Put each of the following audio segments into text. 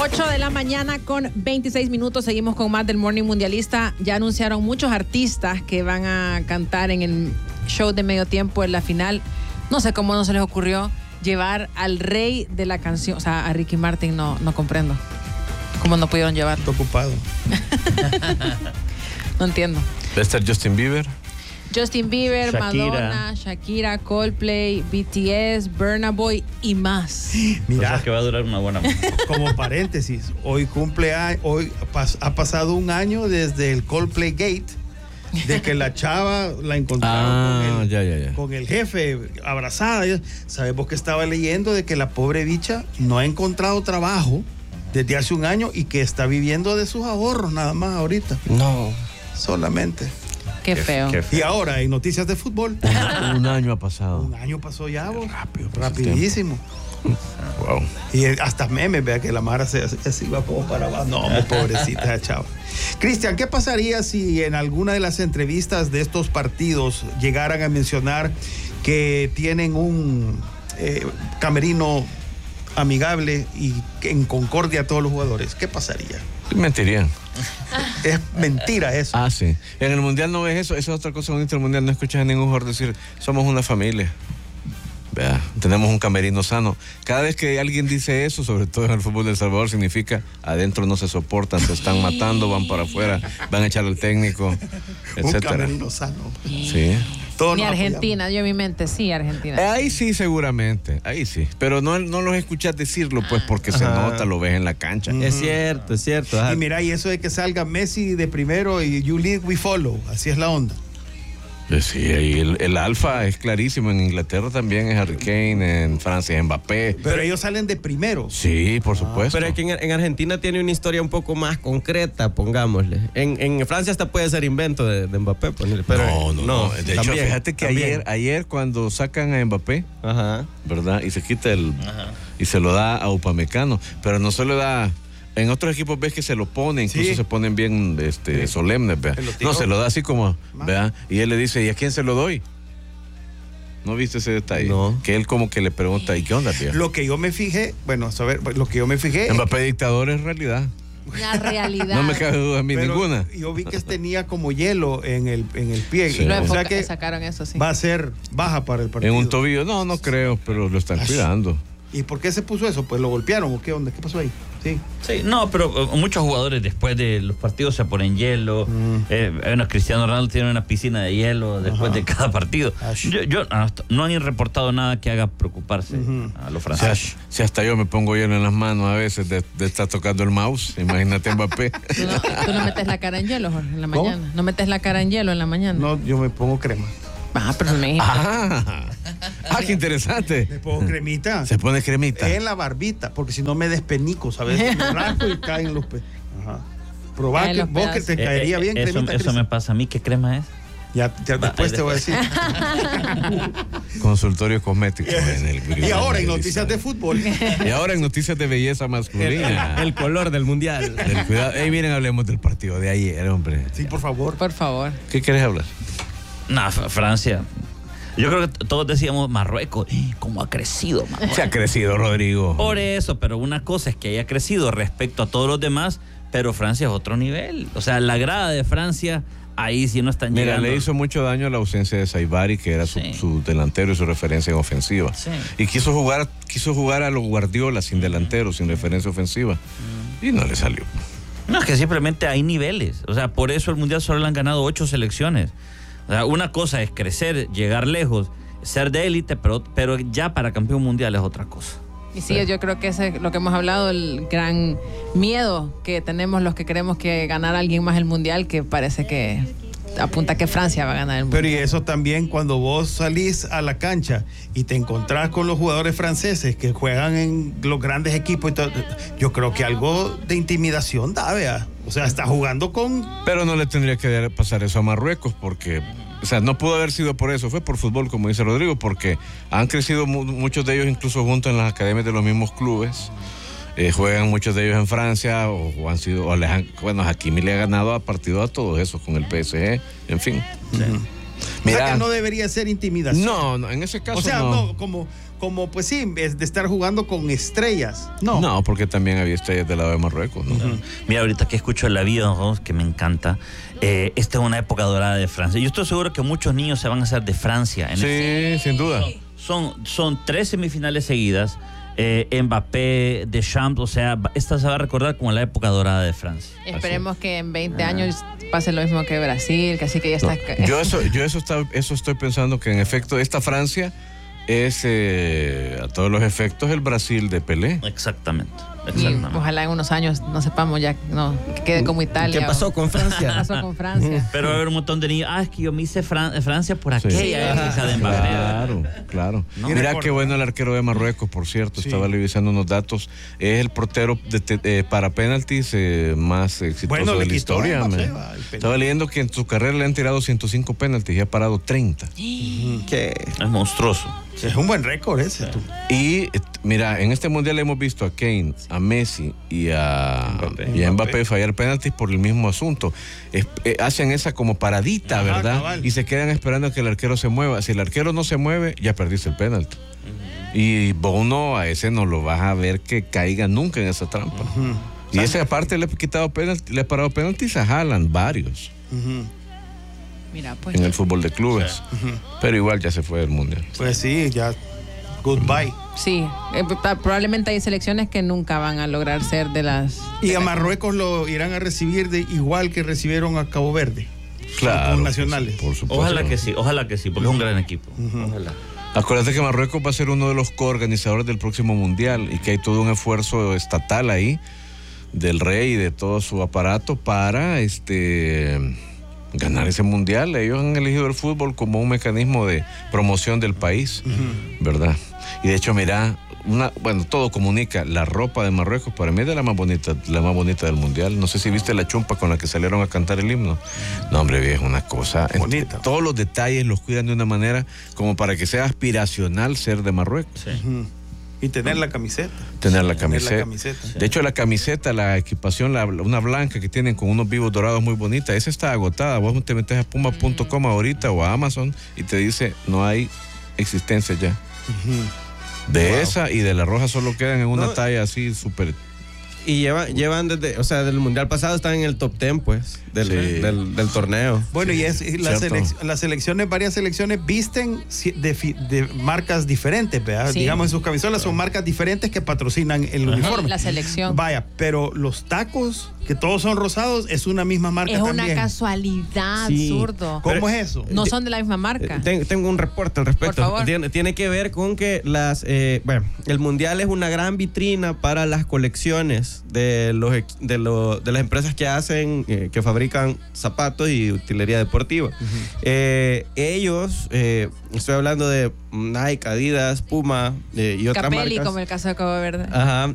8 de la mañana con 26 minutos. Seguimos con más del Morning Mundialista. Ya anunciaron muchos artistas que van a cantar en el show de medio tiempo en la final. No sé cómo no se les ocurrió llevar al rey de la canción, o sea, a Ricky Martin. No comprendo cómo no pudieron llevar. Estoy ocupado. No entiendo. ¿Va a estar Justin Bieber? Justin Bieber, Shakira. Madonna, Shakira, Coldplay, BTS, Burna Boy y más. Mira, O sea que va a durar una buena. como paréntesis, hoy ha pasado un año desde el Coldplay Gate, de que la chava la encontraron con el jefe abrazada. Sabemos que estaba leyendo de que la pobre bicha no ha encontrado trabajo desde hace un año y que está viviendo de sus ahorros nada más ahorita. No. Solamente. Qué feo. Y ahora, en noticias de fútbol. Un año ha pasado. Un año pasó ya, vos. Rápido. Rapidísimo. Wow. Y hasta memes, vea que la Mara se iba como para abajo. No, pobrecita chava. Cristian, ¿qué pasaría si en alguna de las entrevistas de estos partidos llegaran a mencionar que tienen un camerino amigable y en concordia a todos los jugadores? ¿Qué pasaría? Mentirían. Es mentira eso. Ah, sí. En el Mundial no ves eso. Esa es otra cosa bonita del Mundial. No escuchas a ningún jugador decir, somos una familia. Vea, tenemos un camerino sano. Cada vez que alguien dice eso, sobre todo en el fútbol de El Salvador, significa adentro no se soportan, se están matando, van para afuera, van a echar al técnico, Un etcétera. camerino sano. Sí. Todos Ni nos Argentina, yo en mi mente sí, Argentina. Ahí sí, seguramente. Ahí sí. Pero no los escuchas decirlo, pues, porque se nota, lo ves en la cancha. Es cierto, es cierto. apoyamos. Y mira, y eso de que salga Messi de primero y you lead, we follow. Así es la onda. Sí, y el alfa es clarísimo. En Inglaterra también es Harry Kane, en Francia es Mbappé. Pero ellos salen de primero. Sí, por supuesto. Pero es que en Argentina tiene una historia un poco más concreta, pongámosle. En Francia hasta puede ser invento de Mbappé. Pero no. De hecho, también, fíjate que ayer cuando sacan a Mbappé, ¿verdad? Y se quita y se lo da a Upamecano, pero no se lo da. En otros equipos ves que se lo pone, incluso se ponen bien solemnes, ¿vea? No, se lo da así como, ¿vea? Y él le dice, ¿y a quién se lo doy? ¿No viste ese detalle? No. Que él como que le pregunta, ¿y qué onda, tía? Lo que yo me fijé, Mbappé dictador es realidad. La realidad. No me cabe duda a mí pero ninguna. yo vi que tenía como hielo en el pie. Sí. Lo O sea que sacaron eso, sí. va a ser baja para el partido. En un tobillo, no creo, pero lo están cuidando. ¿Y por qué se puso eso? Pues lo golpearon o qué onda, ¿qué pasó ahí? Sí. Sí, no, pero muchos jugadores después de los partidos se ponen hielo. Bueno, Cristiano Ronaldo tiene una piscina de hielo después de cada partido. No han reportado nada que haga preocuparse a los franceses. Si hasta yo me pongo hielo en las manos a veces de estar tocando el mouse, imagínate Mbappé. ¿Tú no metes la cara en hielo, Jorge, en la ¿Cómo? mañana? ¿No metes la cara en hielo en la mañana? No, yo me pongo crema. Pero en México. Qué interesante. Me pongo cremita. Se pone cremita. En la barbita, porque si no me despenico, ¿sabes? Me rasco y caen los Ajá. Probá Caen que los vos que pedazos. te caería bien Eso cremita. me Cristian. pasa a mí. ¿Qué crema es? Ya después te voy a decir. Consultorio cosmético en el Y ahora en noticias de fútbol. Y ahora en noticias de belleza masculina. el color del mundial. Del cuidado. Miren, hablemos del partido de ayer, hombre. Sí, por favor. Por favor. ¿Qué querés hablar? No, Francia. Yo creo que todos decíamos Marruecos. ¿Cómo ha crecido Marruecos? Se ha crecido, Rodrigo. Por eso, pero una cosa es que haya crecido respecto a todos los demás, pero Francia es otro nivel. O sea, la grada de Francia, ahí sí no están llegando. Mira, le hizo mucho daño la ausencia de Saibari, que era su delantero y su referencia en ofensiva. Sí. Y quiso jugar a los Guardiola sin delantero, sin referencia ofensiva. Y no le salió. No, es que simplemente hay niveles. O sea, por eso el Mundial solo le han ganado 8 selecciones. O sea, una cosa es crecer, llegar lejos, ser de élite, pero ya para campeón mundial es otra cosa. Y sí, yo creo que ese es lo que hemos hablado, el gran miedo que tenemos los que queremos que ganara alguien más el Mundial, que parece que apunta que Francia va a ganar el Mundial. Pero y eso también cuando vos salís a la cancha y te encontrás con los jugadores franceses que juegan en los grandes equipos y todo, yo creo que algo de intimidación da, vea. O sea, está jugando con... Pero no le tendría que pasar eso a Marruecos porque, o sea, no pudo haber sido por eso, fue por fútbol, como dice Rodrigo, porque han crecido muchos de ellos incluso juntos en las academias de los mismos clubes. Juegan muchos de ellos en Francia o han sido, bueno, Hakimi le ha ganado a partido a todos esos con el PSG, en fin. O sea que no debería ser intimidación. No, en ese caso o sea, no. como como pues sí, es de estar jugando con estrellas. No, porque también había estrellas del lado de Marruecos, ¿no? Mira, ahorita que escucho la vida, que me encanta, esta es una época dorada de Francia. Yo estoy seguro que muchos niños se van a hacer de Francia. Sin duda. Son 3 semifinales seguidas. Mbappé, Deschamps, o sea, esta se va a recordar como la época dorada de Francia. Esperemos que en 20 años pase lo mismo que Brasil, que así que ya está. Yo eso estoy pensando, que en efecto esta Francia es a todos los efectos el Brasil de Pelé. Exactamente. Y ojalá en unos años no sepamos ya, que quede como Italia. ¿Qué pasó con Francia? ¿Qué pasó con Francia? Pero va a haber un montón de niños. Es que yo me hice Francia por aquella época de Mbappé. Claro. ¿No? Mira qué bueno el arquero de Marruecos, por cierto. Sí. Estaba revisando unos datos. Es el portero para penaltis más exitoso de la historia. Estaba leyendo que en su carrera le han tirado 105 penaltis y ha parado 30. ¿Qué? Es monstruoso. Es un buen récord ese. Y mira, en este mundial hemos visto a Kane, a Messi y a Mbappé fallar penaltis por el mismo asunto. Hacen esa como paradita, ¿verdad? Cabal. Y se quedan esperando a que el arquero se mueva. Si el arquero no se mueve, ya perdiste el penalti. Y Bono a ese no lo vas a ver que caiga nunca en esa trampa. Y ese aparte le ha parado penaltis a Haaland, varios. Mira, pues, en el fútbol de clubes. Pero igual ya se fue del mundial. Pues sí, ya goodbye. Sí, probablemente hay selecciones que nunca van a lograr ser de las... Y a Marruecos lo irán a recibir igual que recibieron a Cabo Verde. Claro. Nacionales. Por supuesto. Ojalá que sí, porque es un gran equipo. Ojalá. Acuérdate que Marruecos va a ser uno de los coorganizadores del próximo mundial y que hay todo un esfuerzo estatal ahí del rey y de todo su aparato para ganar ese mundial. Ellos han elegido el fútbol como un mecanismo de promoción del país, ¿verdad? Y de hecho, mira, todo comunica. La ropa de Marruecos para mí es de la más bonita del mundial. No sé si viste la chumpa con la que salieron a cantar el himno. No, hombre, es una cosa bonita. Todos los detalles los cuidan de una manera como para que sea aspiracional ser de Marruecos. Sí. Y tener la camiseta. Tener la camiseta. De hecho, la camiseta, la equipación, una blanca que tienen con unos vivos dorados muy bonita, esa está agotada. Vos te metes a puma.com ahorita o a Amazon y te dice, no hay existencia ya. De esa y de la roja solo quedan en una talla así súper... Y llevan desde, del mundial pasado están en el top 10, pues, del torneo. Bueno, y las selecciones, varias selecciones visten de marcas diferentes, ¿verdad? Sí. Digamos, en sus camisolas son marcas diferentes que patrocinan el uniforme. La selección. Vaya, pero los tacos, que todos son rosados, es una misma marca también. Es una casualidad, absurdo. ¿Cómo es eso? No son de la misma marca. Tengo un reporte al respecto. Por favor. Tiene que ver con que el mundial es una gran vitrina para las colecciones de las empresas que hacen, que fabrican zapatos y utilería deportiva. Ellos, estoy hablando de Nike, Adidas, Puma y otras Capelli, marcas. como el caso de Cabo Verde.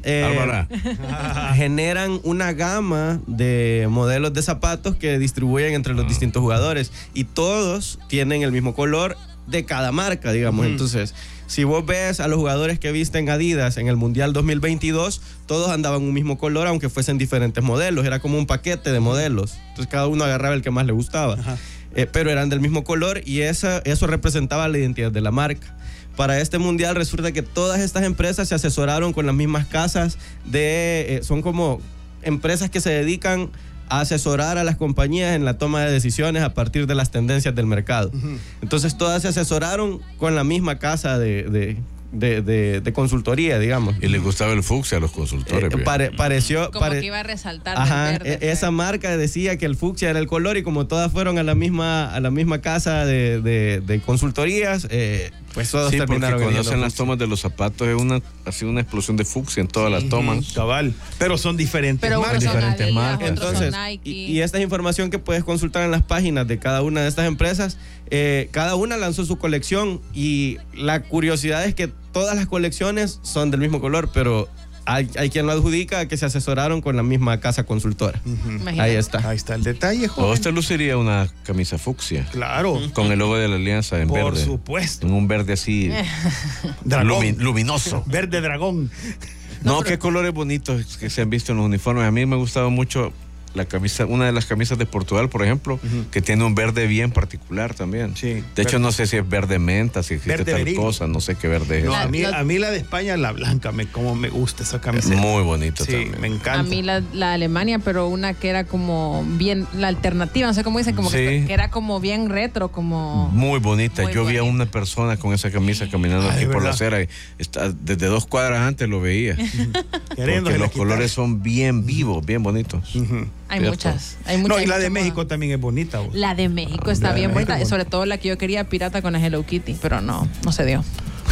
Generan una gama de modelos de zapatos que distribuyen entre los distintos jugadores y todos tienen el mismo color de cada marca, digamos. Entonces, si vos ves a los jugadores que visten Adidas en el Mundial 2022, todos andaban un mismo color, aunque fuesen diferentes modelos. Era como un paquete de modelos. Entonces, cada uno agarraba el que más le gustaba. Pero eran del mismo color y eso representaba la identidad de la marca. Para este mundial resulta que todas estas empresas se asesoraron con las mismas casas son como empresas que se dedican a asesorar a las compañías en la toma de decisiones a partir de las tendencias del mercado. Entonces todas se asesoraron con la misma casa de consultoría, digamos. Y les gustaba el fucsia a los consultores. Como que iba a resaltar del verde. Esa marca decía que el fucsia era el color y como todas fueron a la misma casa de consultorías, pues todos terminaron. Cuando hacen las tomas de los zapatos ha sido una explosión de fucsia en todas las tomas. Cabal. Pero son diferentes marcas. Entonces, y esta es información que puedes consultar en las páginas de cada una de estas empresas. Cada una lanzó su colección y la curiosidad es que todas las colecciones son del mismo color, pero hay quien lo adjudica a que se asesoraron con la misma casa consultora. Ahí está el detalle, joven. ¿O usted luciría una camisa fucsia? Claro. Con el logo de la Alianza en verde. Por supuesto. En un verde así luminoso. Verde dragón. No, qué colores bonitos que se han visto en los uniformes. A mí me ha gustado mucho una de las camisas de Portugal, por ejemplo, que tiene un verde bien particular también. Sí, de hecho, no sé si es verde menta, si existe verde tal berilo. cosa, no sé qué verde es. No, a mí la de España, la blanca, como me gusta esa camiseta. Muy bonita sí, también. Me encanta. A mí la de Alemania, pero una que era como bien, la alternativa, no sé cómo dicen, como que era como bien retro, como... Muy bonita. Muy Yo vi a bonita. una persona con esa camisa caminando aquí por la acera y desde 2 cuadras antes lo veía. Porque los colores son bien vivos, bien bonitos. Hay muchas. No, y la de México también es bonita. Vos. La de México está bien bonita, sobre todo la que yo quería, pirata con la Hello Kitty, pero no se dio.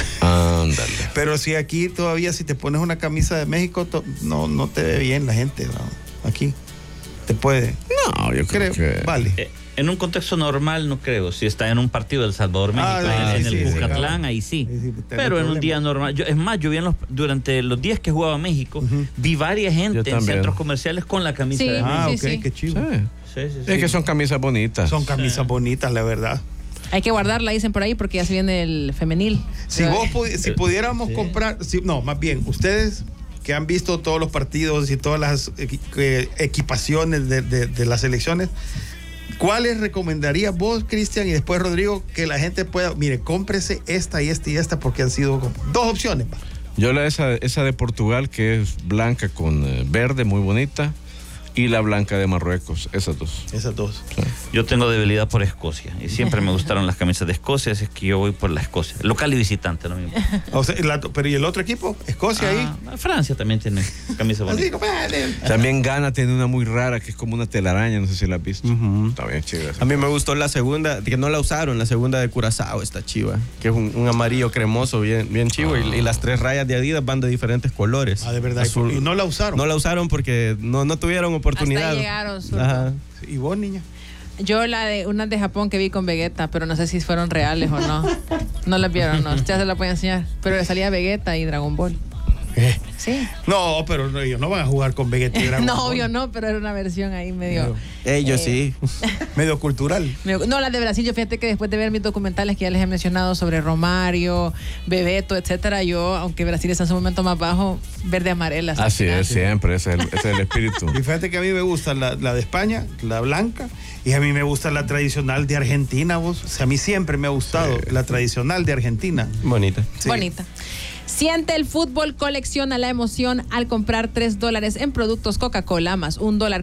Ándale. Pero si aquí todavía, si te pones una camisa de México, no te ve bien la gente, ¿no? Aquí. Te puede. No, yo creo que... Vale. En un contexto normal no creo. Si está en un partido del Salvador-México, en el Cucatlán, ahí sí. Pero en un día normal. Yo vi durante los días que jugaba México, vi varias gente en centros comerciales con la camisa de México. Ok, qué chido. Sí. Es que son camisas bonitas. Son camisas bonitas, la verdad. Hay que guardarla, dicen por ahí, porque ya se viene el femenil. Si pudiéramos comprar, más bien, ustedes que han visto todos los partidos y todas las equipaciones de las selecciones, ¿cuáles recomendarías vos, Cristian, y después Rodrigo, que la gente pueda, mire, cómprese esta y esta y esta, porque han sido 2 opciones? Yo esa de Portugal, que es blanca con verde, muy bonita, y la blanca de Marruecos, esas dos. Esas dos. Sí. Yo tengo debilidad por Escocia y siempre me gustaron las camisas de Escocia, así es que yo voy por la Escocia. Local y visitante, ¿no? O sea, pero ¿y el otro equipo? ¿Escocia ahí? Francia también tiene camisa bonita. También Ghana tiene una muy rara que es como una telaraña, no sé si la has visto. Está bien chida. A mí me gustó la segunda, que no la usaron, la segunda de Curazao, esta chiva, que es un amarillo cremoso, bien chivo, y las 3 rayas de Adidas van de diferentes colores. De verdad. Azul. ¿Y no la usaron? No la usaron porque no tuvieron oportunidad. Hasta llegaron. Ajá. ¿Y vos, niña? Yo unas de Japón que vi con Vegeta, pero no sé si fueron reales o no. No las vieron, no. Ya se las voy a enseñar. Pero le salía Vegeta y Dragon Ball. Sí. No, pero ellos no van a jugar con Vegeta y Dragon No, Ball. obvio no, pero era una versión ahí medio... Ellos sí. Medio cultural. No, las de Brasil, yo fíjate que después de ver mis documentales que ya les he mencionado sobre Romario, Bebeto, etcétera, yo, aunque Brasil está en su momento más bajo, verde amarela. Así es, siempre, ese es el espíritu. Y fíjate que a mí me gusta la de España, la blanca, y a mí me gusta la tradicional de Argentina, vos. O sea, a mí siempre me ha gustado la tradicional de Argentina. Bonita. Sí. Bonita. Siente el fútbol, colecciona la emoción al comprar $3 en productos Coca-Cola más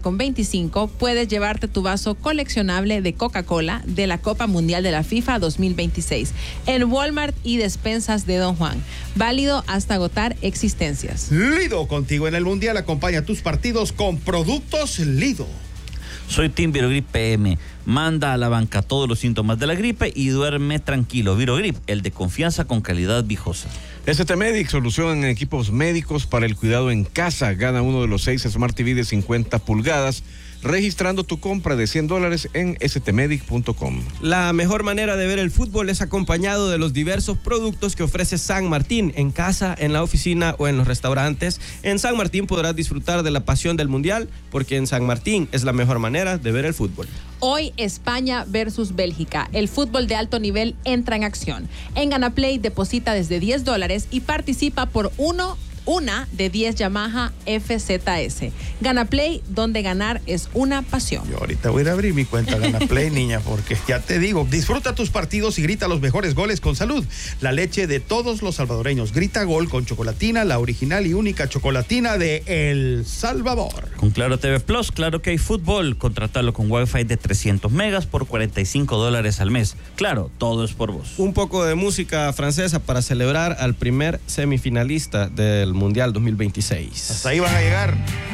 $1.25. Puedes llevarte tu vaso coleccionable de Coca-Cola de la Copa Mundial de la FIFA 2026 en Walmart y despensas de Don Juan. Válido hasta agotar existencias. Lido, contigo en el Mundial. Acompaña tus partidos con productos Lido. Soy Team Virogrip PM. Manda a la banca todos los síntomas de la gripe y duerme tranquilo. Virogrip, el de confianza con calidad viejosa. ST Medic, solución en equipos médicos para el cuidado en casa. Gana uno de los 6 Smart TV de 50 pulgadas registrando tu compra de $100 en stmedic.com. La mejor manera de ver el fútbol es acompañado de los diversos productos que ofrece San Martín, en casa, en la oficina o en los restaurantes. En San Martín podrás disfrutar de la pasión del Mundial, porque en San Martín es la mejor manera de ver el fútbol. Hoy España versus Bélgica. El fútbol de alto nivel entra en acción. En Ganaplay deposita desde $10 y participa por una de 10 Yamaha FZS. Ganaplay, donde ganar es una pasión. Yo ahorita voy a ir a abrir mi cuenta Ganaplay, niña, porque ya te digo, disfruta tus partidos y grita los mejores goles con Salud. La leche de todos los salvadoreños. Grita gol con chocolatina, la original y única chocolatina de El Salvador. Con Claro TV Plus, claro que hay fútbol. Contratalo con Wi-Fi de 300 megas por $45 al mes. Claro, todo es por vos. Un poco de música francesa para celebrar al primer semifinalista del Mundial 2026. Hasta ahí van a llegar.